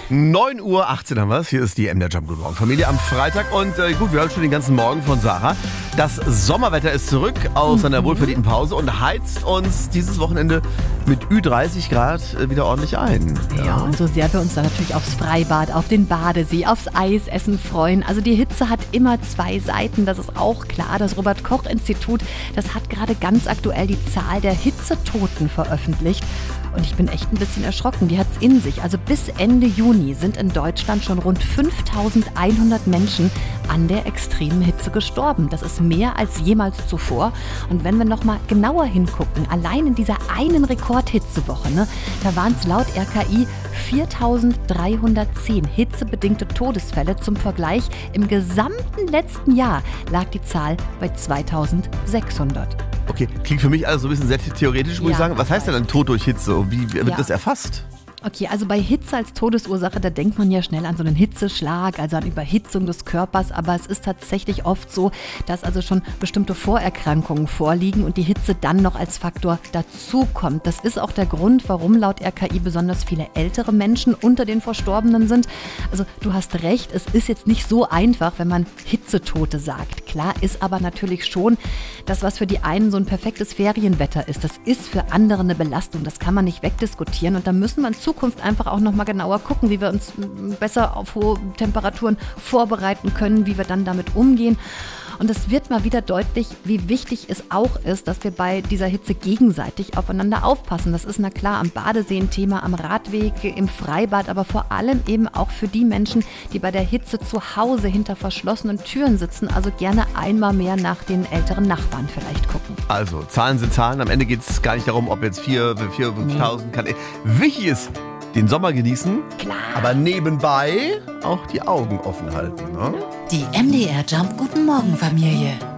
9:18 Uhr haben wir es. Hier ist die MDR Jump Good Morgen Familie am Freitag. Und gut, wir hören schon den ganzen Morgen von Sarah. Das Sommerwetter ist zurück aus seiner wohlverdienten Pause und heizt uns dieses Wochenende mit Ü30 Grad wieder ordentlich ein. Ja, und so sehr wir uns dann natürlich aufs Freibad, auf den Badesee, aufs Eisessen freuen. Also die Hitze hat immer zwei Seiten, das ist auch klar. Das Robert-Koch-Institut, das hat gerade ganz aktuell die Zahl der Hitzetoten veröffentlicht. Und ich bin echt ein bisschen erschrocken, die hat es in sich. Also bis Ende Juni sind in Deutschland schon rund 5.100 Menschen an der extremen Hitze gestorben. Das ist mehr als jemals zuvor. Und wenn wir noch mal genauer hingucken, allein in dieser einen Rekordhitzewoche, da waren es laut RKI 4.310 hitzebedingte Todesfälle. Zum Vergleich, im gesamten letzten Jahr lag die Zahl bei 2.600. Okay, klingt für mich alles so ein bisschen sehr theoretisch, muss ich sagen. Was heißt denn ein Tod durch Hitze und wie wird das erfasst? Okay, also bei Hitze als Todesursache, da denkt man ja schnell an so einen Hitzeschlag, also an Überhitzung des Körpers, aber es ist tatsächlich oft so, dass also schon bestimmte Vorerkrankungen vorliegen und die Hitze dann noch als Faktor dazukommt. Das ist auch der Grund, warum laut RKI besonders viele ältere Menschen unter den Verstorbenen sind. Also du hast recht, es ist jetzt nicht so einfach, wenn man Hitzetote sagt. Klar ist aber natürlich schon, das, was für die einen so ein perfektes Ferienwetter ist, das ist für andere eine Belastung, das kann man nicht wegdiskutieren und da müssen wir in Zukunft einfach auch noch mal genauer gucken, wie wir uns besser auf hohe Temperaturen vorbereiten können, wie wir dann damit umgehen. Und es wird mal wieder deutlich, wie wichtig es auch ist, dass wir bei dieser Hitze gegenseitig aufeinander aufpassen. Das ist na klar am Badesee ein Thema, am Radweg, im Freibad, aber vor allem eben auch für die Menschen, die bei der Hitze zu Hause hinter verschlossenen Türen sitzen, also gerne einmal mehr nach den älteren Nachbarn vielleicht gucken. Also, Zahlen sind Zahlen. Am Ende geht es gar nicht darum, ob jetzt 4.000, 5.000. Wichtig ist, den Sommer genießen, Klar. Aber nebenbei auch die Augen offen halten. Ne? Die MDR Jump Guten Morgen Familie.